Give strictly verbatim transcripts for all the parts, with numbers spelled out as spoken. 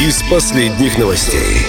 из последних новостей.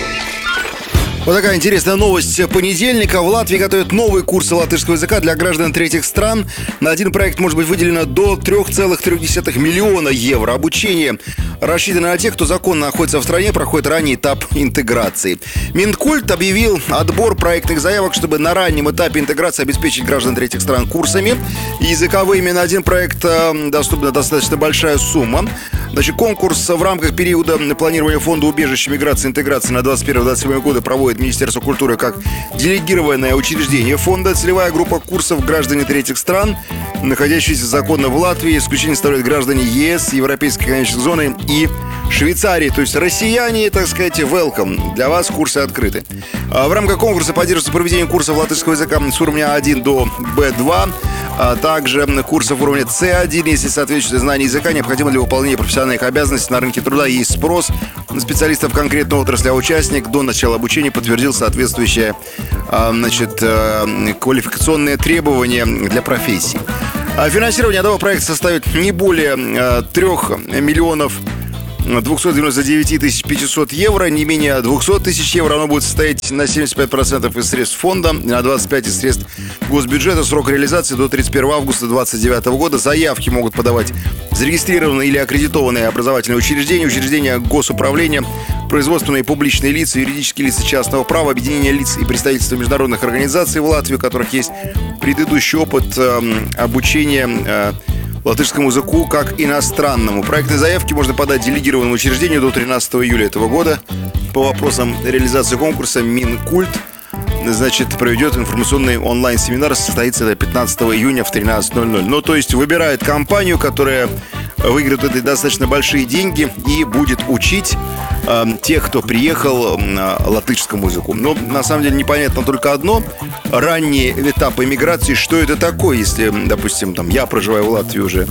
Вот такая интересная новость понедельника. В Латвии готовят новые курсы латышского языка для граждан третьих стран. На один проект может быть выделено до три целых три десятых миллиона евро. Обучение рассчитано на тех, кто законно находится в стране, проходит ранний этап интеграции. Минкульт объявил отбор проектных заявок, чтобы на раннем этапе интеграции обеспечить граждан третьих стран курсами языковыми. На один проект доступна достаточно большая сумма. Значит, конкурс в рамках периода планирования фонда убежища, миграции и интеграции на двадцать первый - двадцать седьмой годы проводит Министерство культуры как делегированное учреждение фонда. Целевая группа курсов граждане третьих стран, находящиеся законно в Латвии. Исключение составляют граждане ЕС, Европейской экономической зоны и Швейцарии. То есть россияне, так сказать, welcome. Для вас курсы открыты. В рамках конкурса поддерживается проведение курсов латышского языка с уровня А один до Бэ два. А также курсов уровня Цэ один, если соответствующие знания языка необходимо для выполнения профессиональных обязанностей на рынке труда. Есть спрос на специалистов конкретной отрасли, а участник до начала обучения подтвердил соответствующие значит, квалификационные требования для профессии. Финансирование одного проекта составит не более трех миллионов двухсот девяноста девяти тысяч пятисот евро, не менее двухсот тысяч евро. Оно будет состоять на семьдесят пять процентов из средств фонда, на двадцать пять процентов из средств госбюджета. Срок реализации до тридцать первого августа две тысячи двадцать девятого года. Заявки могут подавать зарегистрированные или аккредитованные образовательные учреждения, учреждения госуправления, производственные и публичные лица, юридические лица частного права, объединения лиц и представительства международных организаций в Латвии, у которых есть предыдущий опыт э, обучения э, латышскому языку как иностранному. Проектные заявки можно подать делегированному учреждению до тринадцатого июля этого года. По вопросам реализации конкурса Минкульт, значит, проведет информационный онлайн-семинар. Состоится это пятнадцатого июня в тринадцать ноль ноль. Ну, то есть выбирает компанию, которая выиграет эти достаточно большие деньги и будет учить э, тех, кто приехал э, латышскому языку. Но на самом деле непонятно только одно: ранние этапы миграции. Что это такое, если, допустим, там я проживаю в Латвии уже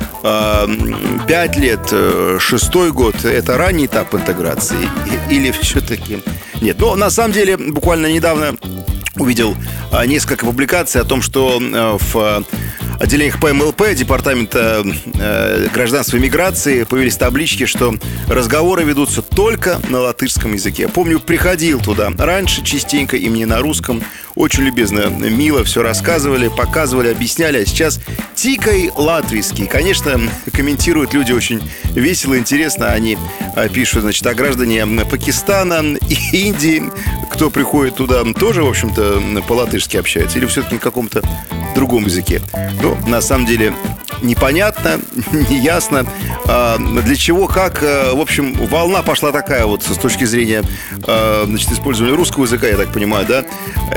э, пять лет, э, шестой год, это ранний этап интеграции или все-таки нет? Но на самом деле буквально недавно увидел э, несколько публикаций о том, что э, в отделениях Пэ Эм Эл Пэ, Департамента э, гражданства и миграции, появились таблички, что разговоры ведутся только на латышском языке. Я помню, приходил туда раньше частенько, и мне на русском очень любезно, мило все рассказывали, показывали, объясняли. А сейчас тикай латвийский. Конечно, комментируют люди очень весело, интересно. Они э, пишут, значит, о граждане Пакистана и Индии, кто приходит туда, тоже, в общем-то, по-латышски общаются. Или все-таки на каком-то другом языке. Но на самом деле непонятно, неясно, а, для чего, как. В общем, волна пошла такая вот с точки зрения а, значит, использования русского языка, я так понимаю, да,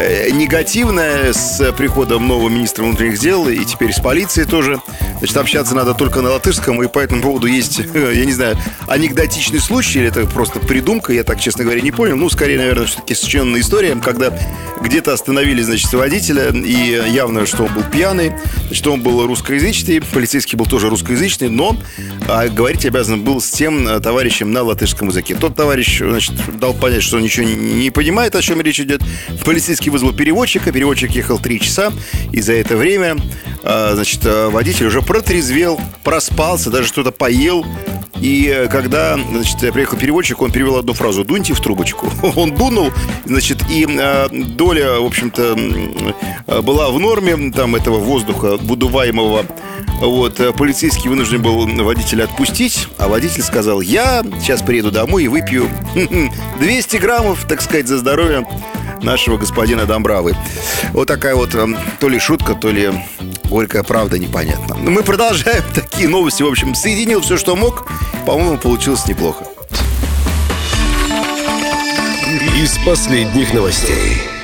негативная с приходом нового министра внутренних дел и теперь с полицией тоже. Значит, общаться надо только на латышском, и по этому поводу есть, я не знаю, анекдотичный случай, или это просто придумка, я так, честно говоря, не понял. Ну, скорее, наверное, все-таки сочиненная история, когда где-то остановили, значит, водителя, и явно, что он был пьяный, что он был русскоязычный, полицейский был тоже русскоязычный, но а, говорить обязан был с тем товарищем на латышском языке. Тот товарищ, значит, дал понять, что он ничего не, не понимает, о чем речь идет. Полицейский вызвал переводчика, переводчик ехал три часа, и за это время, а, значит, водитель уже протрезвел, проспался, даже что-то поел. И когда, значит, приехал переводчик, он перевел одну фразу: «Дуньте в трубочку». Он дунул, значит, и э, доля, в общем-то, э, была в норме там этого воздуха выдуваемого. Вот, полицейский вынужден был водителя отпустить, а водитель сказал: «Я сейчас приеду домой и выпью двести граммов, так сказать, за здоровье нашего господина Домбравы». Вот такая вот то ли шутка, то ли горькая правда, непонятно. Но мы продолжаем такие новости. В общем, соединил все, что мог. По-моему, получилось неплохо. Из последних новостей.